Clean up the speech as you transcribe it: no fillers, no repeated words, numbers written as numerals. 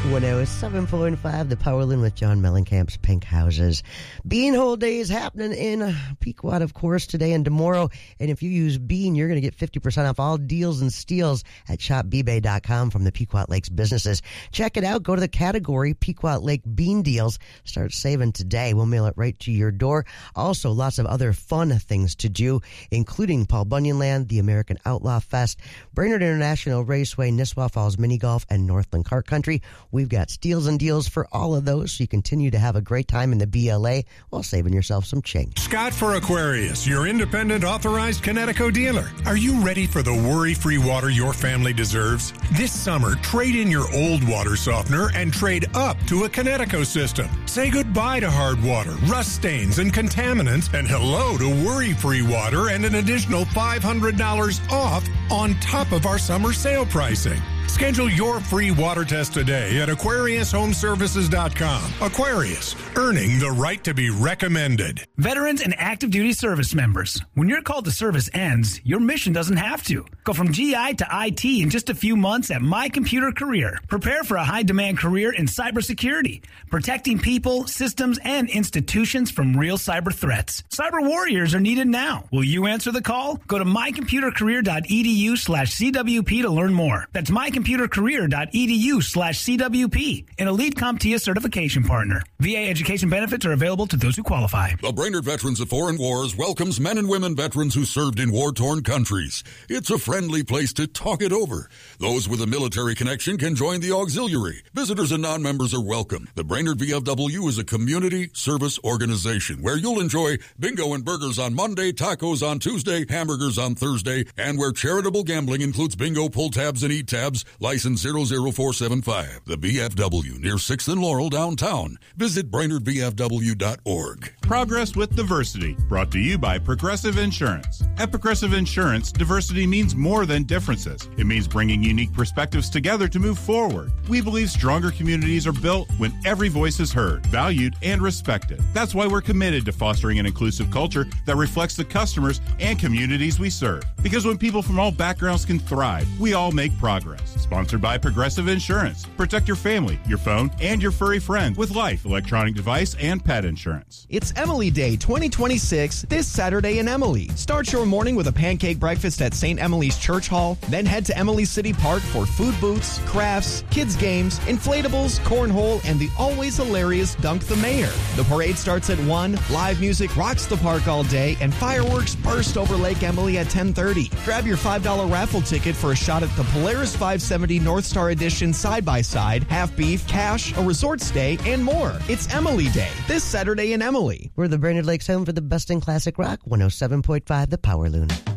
107.5, the Power Loon with John Mellencamp's Pink Houses. Beanhole Day is happening in Pequot, of course, today and tomorrow. And if you use Bean, you're going to get 50% off all deals and steals at shopbbay.com from the Pequot Lakes businesses. Check it out. Go to the category Pequot Lake Bean Deals. Start saving today. We'll mail it right to your door. Also, lots of other fun things to do, including Paul Bunyan Land, the American Outlaw Fest, Brainerd International Raceway, Nisswa Falls Mini Golf, and Northland Kart Country. We've got steals and deals for all of those, so you continue to have a great time in the BLA while saving yourself some change. Scott for Aquarius, your independent authorized Connecticut dealer. Are you ready for the worry-free water your family deserves? This summer, trade in your old water softener and trade up to a Connecticut system. Say goodbye to hard water, rust stains, and contaminants, and hello to worry-free water and an additional $500 off on top of our summer sale pricing. Schedule your free water test today at AquariusHomeservices.com. Aquarius, earning the right to be recommended. Veterans and active duty service members, when your call to service ends, your mission doesn't have to. Go from GI to IT in just a few months at My Computer Career. Prepare for a high-demand career in cybersecurity, protecting people, systems, and institutions from real cyber threats. Cyber warriors are needed now. Will you answer the call? Go to mycomputercareer.edu/CWP to learn more. That's mycomputercareer.edu/CWP, an elite CompTIA certification partner. VA education benefits are available to those who qualify. The Brainerd Veterans of Foreign Wars welcomes men and women veterans who served in war-torn countries. It's a friendly place to talk it over. Those with a military connection can join the auxiliary. Visitors and non-members are welcome. The Brainerd VFW is a community service organization where you'll enjoy bingo and burgers on Monday, tacos on Tuesday, hamburgers on Thursday, and where charitable gambling includes bingo, pull tabs, and eat tabs. License 00475. The VFW near 6th and Laurel downtown. Visit BrainerdVFW.org. Progress with Diversity, brought to you by Progressive Insurance. At Progressive Insurance, diversity means more than differences. It means bringing unique perspectives together to move forward. We believe stronger communities are built when every voice is heard, valued, and respected. That's why we're committed to fostering an inclusive culture that reflects the customers and communities we serve. Because when people from all backgrounds can thrive, we all make progress. Sponsored by Progressive Insurance. Protect your family, your phone, and your furry friend with Life, electronic device, and pet insurance. It's Emily Day 2026 this Saturday in Emily. Start your morning with a pancake breakfast at St. Emily's Church Hall, then head to Emily City Park for food booths, crafts, kids games, inflatables, cornhole, and the always hilarious Dunk the Mayor. The parade starts at 1, live music rocks the park all day, and fireworks burst over Lake Emily at 10:30. Grab your $5 raffle ticket for a shot at the Polaris 570 North Star Edition side-by-side, half beef, cash, a resort stay, and more. It's Emily Day this Saturday in Emily. We're the Brainerd Lakes home for the best in classic rock, 107.5 The Power Loon.